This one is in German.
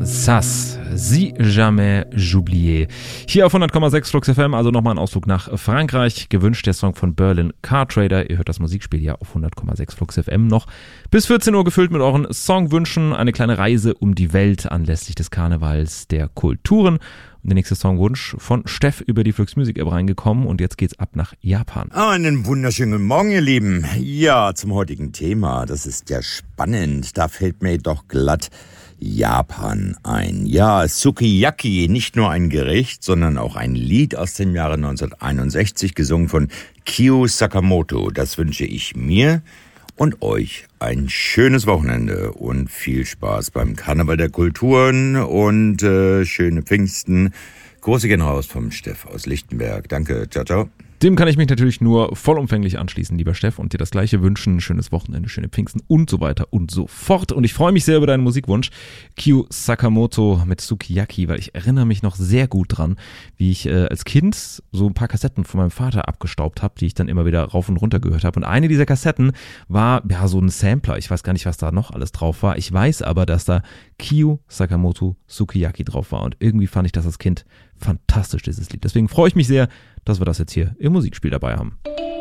Sass, Si jamais j'oublié. Hier auf 100,6 Flux FM, also nochmal ein Ausflug nach Frankreich. Gewünscht der Song von Berlin Car Trader. Ihr hört das Musikspiel ja auf 100,6 Flux FM noch. Bis 14 Uhr gefüllt mit euren Songwünschen. Eine kleine Reise um die Welt anlässlich des Karnevals der Kulturen. Und der nächste Songwunsch von Steff über die Flux Music App reingekommen. Und jetzt geht's ab nach Japan. Einen wunderschönen guten Morgen, ihr Lieben. Ja, zum heutigen Thema. Das ist ja spannend. Da fällt mir doch glatt Japan ein. Ja, Sukiyaki, nicht nur ein Gericht, sondern auch ein Lied aus dem Jahre 1961, gesungen von Kyo Sakamoto. Das wünsche ich mir und euch ein schönes Wochenende und viel Spaß beim Karneval der Kulturen und schöne Pfingsten. Große gehen raus vom Steff aus Lichtenberg. Danke, ciao, ciao. Dem kann ich mich natürlich nur vollumfänglich anschließen, lieber Steff, und dir das Gleiche wünschen. Schönes Wochenende, schöne Pfingsten und so weiter und so fort. Und ich freue mich sehr über deinen Musikwunsch, Kyo Sakamoto mit Sukiyaki, weil ich erinnere mich noch sehr gut dran, wie ich als Kind so ein paar Kassetten von meinem Vater abgestaubt habe, die ich dann immer wieder rauf und runter gehört habe. Und eine dieser Kassetten war ja so ein Sampler. Ich weiß gar nicht, was da noch alles drauf war. Ich weiß aber, dass da Kyo Sakamoto Sukiyaki drauf war. Und irgendwie fand ich das als Kind fantastisch, dieses Lied. Deswegen freue ich mich sehr, dass wir das jetzt hier im Musikspiel dabei haben.